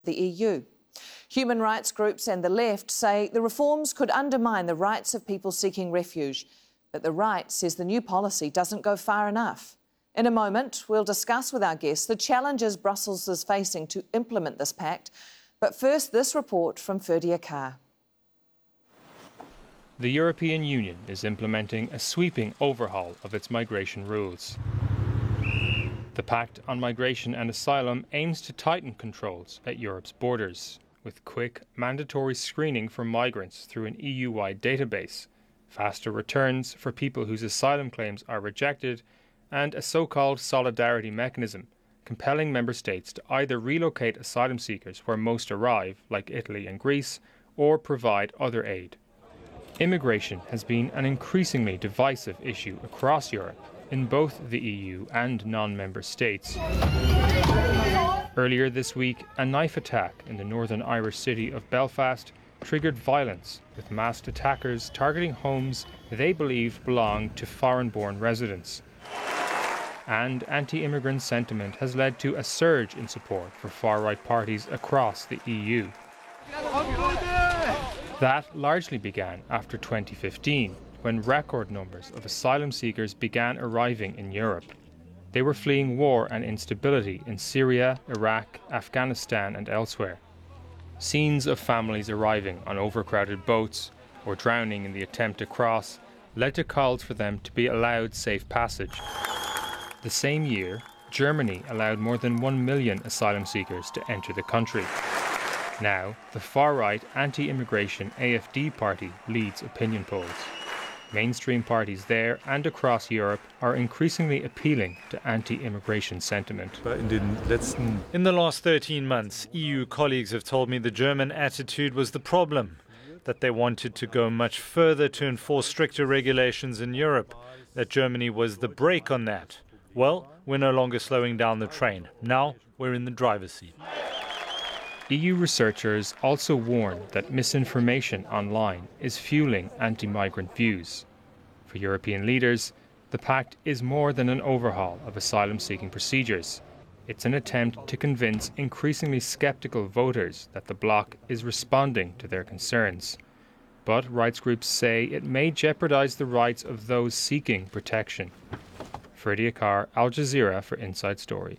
the EU. Human rights groups and the left say the reforms could undermine the rights of people seeking refuge, but the right says the new policy doesn't go far enough. In a moment, we'll discuss with our guests the challenges Brussels is facing to implement this pact. But first, this report from Ferdy Akar. The European Union is implementing a sweeping overhaul of its migration rules. The Pact on Migration and Asylum aims to tighten controls at Europe's borders, with quick, mandatory screening for migrants through an EU-wide database, faster returns for people whose asylum claims are rejected, and a so-called solidarity mechanism, compelling member states to either relocate asylum seekers where most arrive, like Italy and Greece, or provide other aid. Immigration has been an increasingly divisive issue across Europe, in both the EU and non-member states. Earlier this week, a knife attack in the northern Irish city of Belfast triggered violence, with masked attackers targeting homes they believe belong to foreign-born residents. And anti-immigrant sentiment has led to a surge in support for far-right parties across the EU. That largely began after 2015, when record numbers of asylum seekers began arriving in Europe. They were fleeing war and instability in Syria, Iraq, Afghanistan and elsewhere. Scenes of families arriving on overcrowded boats or drowning in the attempt to cross led to calls for them to be allowed safe passage. The same year, Germany allowed more than 1 million asylum seekers to enter the country. Now, the far-right anti-immigration AfD party leads opinion polls. Mainstream parties there and across Europe are increasingly appealing to anti-immigration sentiment. In the last 13 months, EU colleagues have told me the German attitude was the problem, that they wanted to go much further to enforce stricter regulations in Europe, that Germany was the brake on that. Well, we're no longer slowing down the train. Now we're in the driver's seat. EU researchers also warn that misinformation online is fueling anti-migrant views. For European leaders, the pact is more than an overhaul of asylum-seeking procedures. It's an attempt to convince increasingly sceptical voters that the bloc is responding to their concerns. But rights groups say it may jeopardise the rights of those seeking protection. Ferdy Akar, Al Jazeera for Inside Story.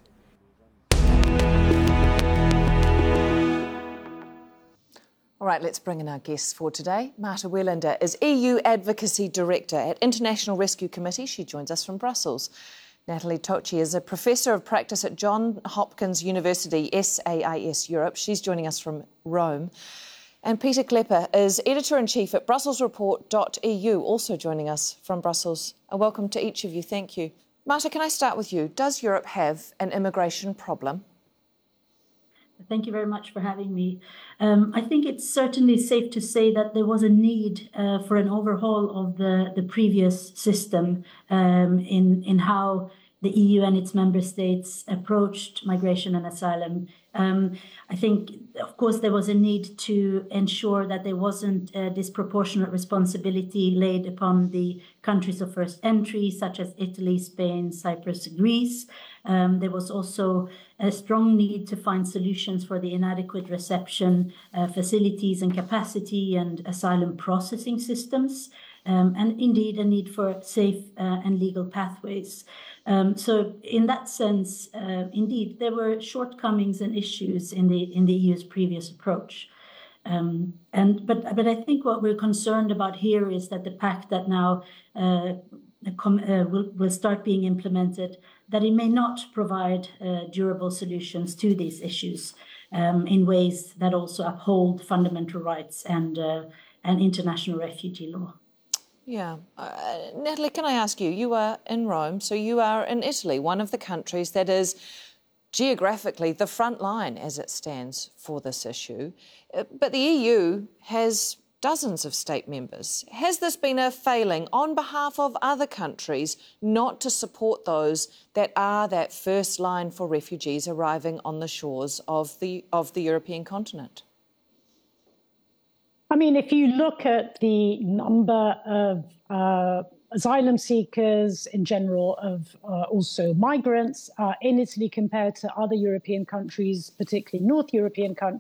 All right, let's bring in our guests for today. Marta Welander is EU Advocacy Director at International Rescue Committee. She joins us from Brussels. Natalie Tocci is a Professor of Practice at Johns Hopkins University, SAIS Europe. She's joining us from Rome. And Peter Klepper is Editor-in-Chief at BrusselsReport.eu, also joining us from Brussels. Welcome to each of you. Thank you. Marta, can I start with you? Does Europe have an immigration problem? Thank you very much for having me. I think it's certainly safe to say that there was a need for an overhaul of the previous system in how the EU and its member states approached migration and asylum. I think, of course, there was a need to ensure that there wasn't a disproportionate responsibility laid upon the countries of first entry, such as Italy, Spain, Cyprus, Greece. There was also a strong need to find solutions for the inadequate reception facilities and capacity and asylum processing systems, and indeed a need for safe and legal pathways. So in that sense, indeed, there were shortcomings and issues in the EU's previous approach. But I think what we're concerned about here is that the pact that now will start being implemented, that it may not provide durable solutions to these issues in ways that also uphold fundamental rights and international refugee law. Yeah. Natalie, can I ask you, you are in Rome, so you are in Italy, one of the countries that is geographically the front line as it stands for this issue. But the EU has dozens of state members. Has this been a failing on behalf of other countries not to support those that are that first line for refugees arriving on the shores of the European continent? I mean, if you look at the number of asylum seekers in general, of also migrants in Italy compared to other European countries, particularly North European